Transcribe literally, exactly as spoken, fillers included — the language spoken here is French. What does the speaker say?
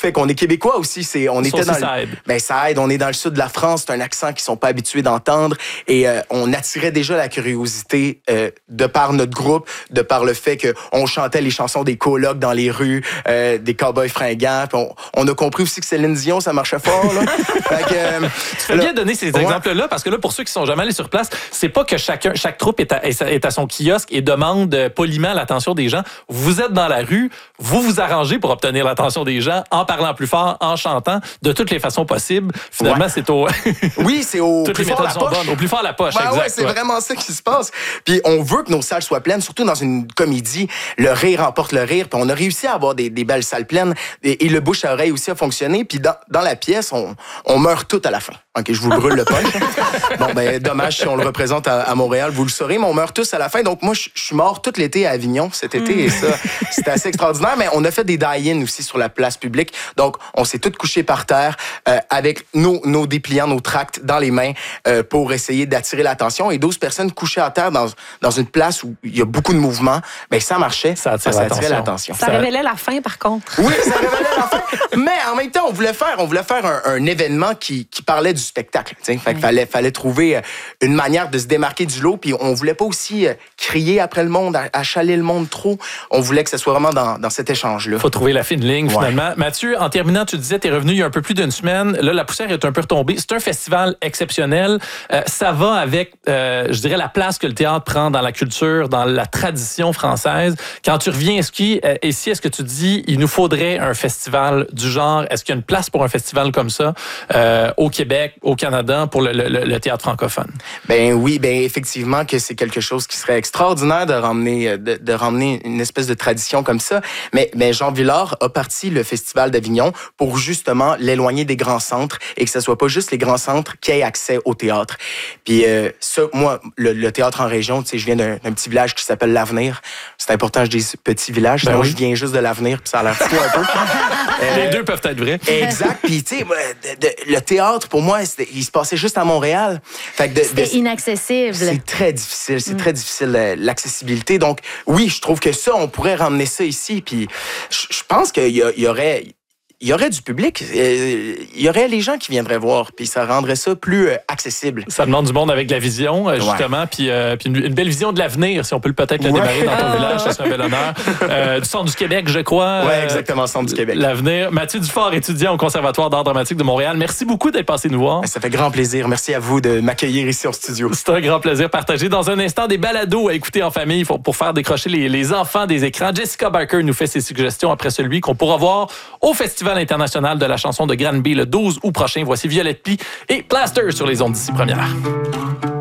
fait qu'on est Québécois aussi. C'est, on Ça était aussi, dans ça le, aide. ben, ça aide. On est dans le sud de la France. C'est un accent qu'ils sont pas habitués d'entendre. Et euh, on attirait déjà la curiosité euh, de par notre groupe, de par le fait qu'on chantait les chansons des colocs dans les rues, euh, des cowboys fringants. Puis on, on a compris aussi que Céline Dion, ça marchait fort. Là. Fait que, euh, Tu fais là, bien donner ces ouais. exemples-là, parce que là, pour ceux qui sont jamais allés sur place, c'est pas que chacun, chaque troupe est à, est à son kiosque et demande poliment l'attention des gens. Vous êtes dans la rue, vous vous arrangez pour obtenir l'attention des gens en parlant plus fort, en chantant, de toutes les façons possibles. Finalement, Ouais. c'est au... Oui, c'est au Toutes plus les fort méthodes la sont poche. bonnes. Au plus fort la poche, Ben exact. ouais, c'est ouais. vraiment ça qui se passe. Puis on veut que nos salles soient pleines, surtout dans une comédie. Le rire emporte le rire. Puis on a réussi à avoir des, des belles salles pleines. Et, et le bouche à oreille aussi a fonctionné. Puis dans, dans la pièce, on, on meurt tout à la fin. OK, je vous brûle le punch. Bon, ben dommage si on le représente à, à Montréal, vous le saurez, mais on meurt tous à la fin. Donc moi, je suis mort tout l'été à Avignon cet été. Mm. Et ça, c'était assez extraordinaire. Mais on a fait des die-in aussi sur la place publique. Donc, on s'est tous couchés par terre euh, avec nos, nos dépliants, nos tracts dans les mains euh, pour essayer d'attirer l'attention. Et douze personnes couchées à terre dans, dans une place où il y a beaucoup de mouvements, ben ça marchait. Ça attire ça l'attention. attirait l'attention. Ça, ça révélait la fin, par contre. Oui, ça révélait la fin. Mais en même temps, on voulait faire, on voulait faire un, un événement qui, qui parlait du spectacle. Fait qu'il fallait, fallait trouver une manière de se démarquer du lot. Puis on voulait pas aussi crier après le monde, achaler le monde trop. On voulait que ce soit vraiment dans, dans cet échange-là. Faut trouver la fine ligne, ouais. finalement. Mathieu, en terminant, tu disais, tu es revenu il y a un peu plus d'une semaine. Là, la poussière est un peu retombée. C'est un festival exceptionnel. Euh, ça va avec, euh, je dirais, la place que le théâtre prend dans la culture, dans la tradition française. Quand tu reviens ici, euh, ici est-ce que tu dis, il nous faudrait un festival du genre? Est-ce qu'il y a une place pour un festival comme ça euh, au Québec, au Canada, pour le, le, le théâtre francophone? Ben oui, ben effectivement que c'est quelque chose qui serait extraordinaire de ramener, de, de ramener une espèce de tradition comme ça. Mais, mais Jean Villard a parti le Festival d'Avignon pour justement l'éloigner des grands centres et que ce soit pas juste les grands centres qui aient accès au théâtre. Puis euh, ça, moi, le, le théâtre en région, tu sais, je viens d'un, d'un petit village qui s'appelle l'Avenir. C'est important, je dis petit village, sinon ben oui. je viens juste de l'Avenir, puis ça a l'air fou un peu. euh, les deux peuvent être vrais. Exact. Puis tu sais, le théâtre pour moi, il se passait juste à Montréal. Fait que de, C'était de, inaccessible. C'est très difficile, c'est mm. très difficile l'accessibilité. Donc oui, je trouve que ça, on pourrait ramener ça ici. Puis je pense qu'il y, y aurait... il y aurait du public, euh, il y aurait les gens qui viendraient voir, puis ça rendrait ça plus euh, accessible. Ça demande du monde avec la vision, euh, justement, ouais. puis, euh, puis une, une belle vision de l'avenir, si on peut peut-être le ouais. démarrer dans ton village, ça serait un bel honneur. Euh, du Centre du Québec, je crois. Oui, exactement, Centre du Québec. L'avenir. Mathieu Dufort, étudiant au Conservatoire d'art dramatique de Montréal. Merci beaucoup d'être passé nous voir. Ça fait grand plaisir. Merci à vous de m'accueillir ici en studio. C'est un grand plaisir partagé. Dans un instant, des balados à écouter en famille pour, pour faire décrocher les, les enfants des écrans. Jessica Barker nous fait ses suggestions après celui qu'on pourra voir au Festival international de la chanson de Granby le douze août prochain. Voici Violette Plie et Plaster sur les ondes d'ici première.